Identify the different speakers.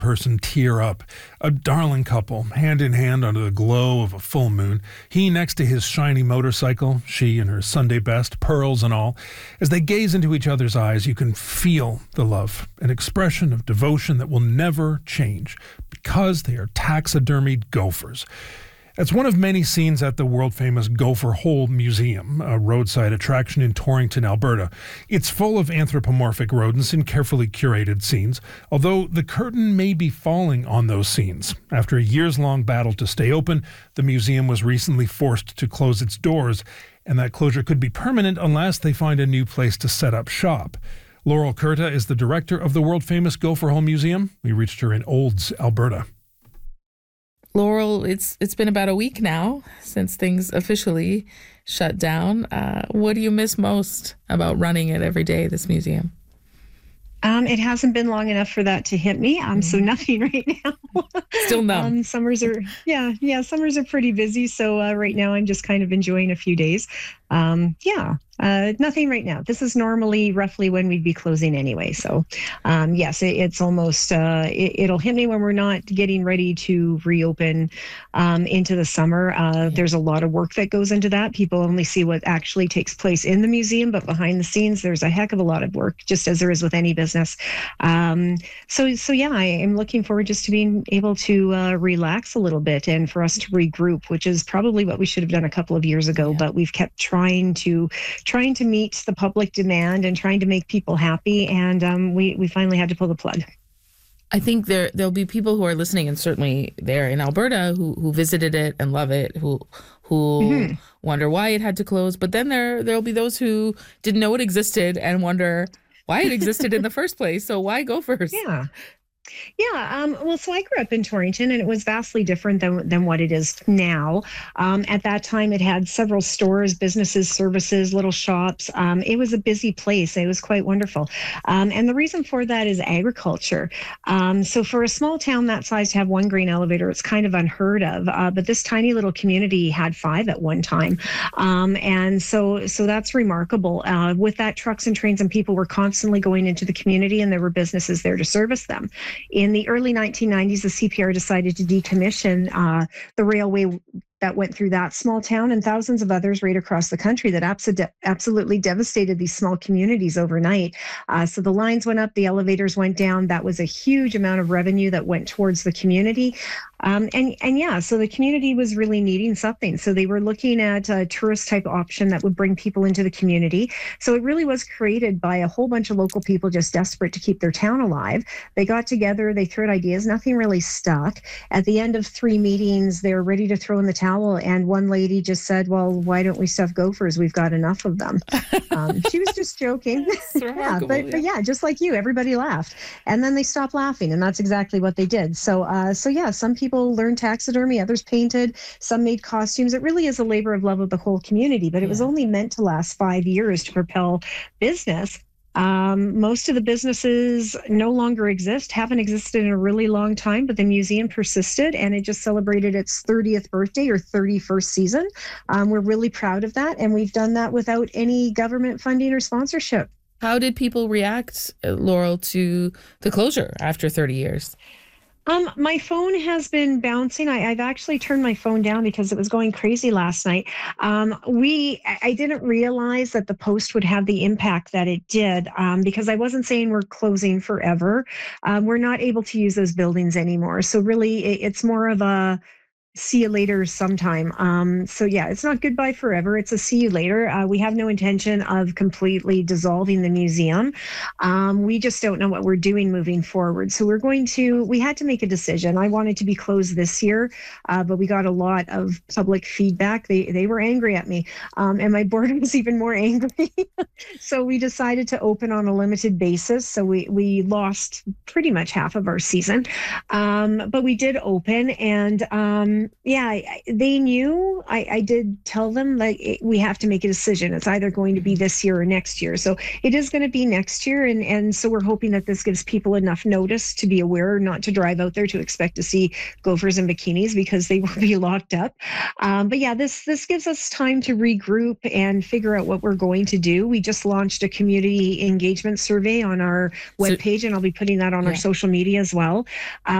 Speaker 1: person tear up. A darling couple, hand in hand under the glow of a full moon. He next to his shiny motorcycle, she in her Sunday best, pearls and all. As they gaze into each other's eyes, you can feel the love, an expression of devotion that will never change because they are taxidermied gophers. It's one of many scenes at the world-famous Gopher Hole Museum, a roadside attraction in Torrington, Alberta. It's full of anthropomorphic rodents in carefully curated scenes, although the curtain may be falling on those scenes. After a years-long battle to stay open, the museum was recently forced to close its doors, and that closure could be permanent unless they find a new place to set up shop. Laurel Curta is the director of the world-famous Gopher Hole Museum. We reached her in Olds, Alberta.
Speaker 2: Laurel, it's been about a week now since things officially shut down. What do you miss most about running it every day, this museum?
Speaker 3: It hasn't been long enough for that to hit me. So nothing right now.
Speaker 2: Still numb.
Speaker 3: Summers are pretty busy. So right now I'm just kind of enjoying a few days. Nothing right now. This is normally roughly when we'd be closing anyway. So, yes, it's almost, it'll hit me when we're not getting ready to reopen into the summer. There's a lot of work that goes into that. People only see what actually takes place in the museum, but behind the scenes, there's a heck of a lot of work, just as there is with any business. So yeah, I am looking forward just to being able to relax a little bit and for us to regroup, which is probably what we should have done a couple of years ago, but we've kept trying to meet the public demand and trying to make people happy. And we finally had to pull the plug.
Speaker 2: I think there'll be people who are listening, and certainly there in Alberta, who visited it and love it, who wonder why it had to close. But then there'll be those who didn't know it existed and wonder why it existed in the first place. So why go first?
Speaker 3: Yeah. Well, so I grew up in Torrington, and it was vastly different than what it is now. At that time, it had several stores, businesses, services, little shops. It was a busy place. It was quite wonderful. And the reason for that is agriculture. So for a small town that size to have one grain elevator, it's kind of unheard of. But this tiny little community had 5 at one time. And so that's remarkable. With that, trucks and trains and people were constantly going into the community, and there were businesses there to service them. In the early 1990s, the CPR decided to decommission the railway that went through that small town and thousands of others right across the country that absolutely devastated these small communities overnight. So the lines went up, the elevators went down. That was a huge amount of revenue that went towards the community. So the community was really needing something. So they were looking at a tourist type option that would bring people into the community. So it really was created by a whole bunch of local people just desperate to keep their town alive. They got together, they threw out ideas, nothing really stuck. At the end of 3 meetings, they were ready to throw in the towel. And one lady just said, well, why don't we stuff gophers? We've got enough of them. She was just joking. But just like you, everybody laughed. And then they stopped laughing. And that's exactly what they did. So some people learned taxidermy, others painted, some made costumes. It really is a labor of love of the whole community, but it was only meant to last 5 years to propel business. Most of the businesses no longer exist, haven't existed in a really long time, but the museum persisted, and it just celebrated its 30th birthday or 31st season. We're really proud of that, and we've done that without any government funding or sponsorship.
Speaker 2: How did people react, Laurel, to the closure after 30 years?
Speaker 3: My phone has been bouncing. I've actually turned my phone down because it was going crazy last night. I didn't realize that the post would have the impact that it did because I wasn't saying we're closing forever. We're not able to use those buildings anymore. So really, it's more of a see you later sometime. It's not goodbye forever. It's a see you later. We have no intention of completely dissolving the museum. We just don't know what we're doing moving forward. So we had to make a decision. I wanted to be closed this year, but we got a lot of public feedback. They were angry at me. And my board was even more angry. So we decided to open on a limited basis. So we lost pretty much half of our season. But we did open, and They knew. I did tell them, like, we have to make a decision. It's either going to be this year or next year. So it is going to be next year. And so we're hoping that this gives people enough notice to be aware, not to drive out there to expect to see gophers in bikinis, because they will be locked up. But yeah, this gives us time to regroup and figure out what we're going to do. We just launched a community engagement survey on our webpage, and I'll be putting that on our social media as well.